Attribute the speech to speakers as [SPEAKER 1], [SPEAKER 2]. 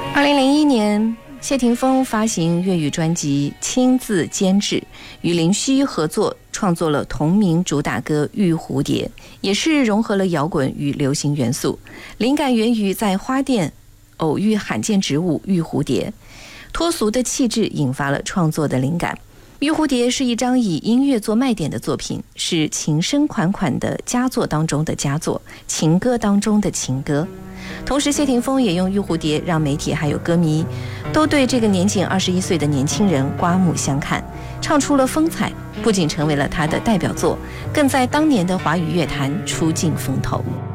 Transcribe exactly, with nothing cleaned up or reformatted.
[SPEAKER 1] 二零零一年，谢霆锋发行粤语专辑，亲自监制，与林夕合作创作了同名主打歌《玉蝴蝶》，也是融合了摇滚与流行元素，灵感源于在花店偶遇罕见植物玉蝴蝶，脱俗的气质引发了创作的灵感。玉蝴蝶是一张以音乐做卖点的作品，是情深款款的佳作当中的佳作，情歌当中的情歌。同时，谢霆锋也用玉蝴蝶让媒体还有歌迷都对这个年仅二十一岁的年轻人刮目相看，唱出了风采，不仅成为了他的代表作，更在当年的华语乐坛出尽风头。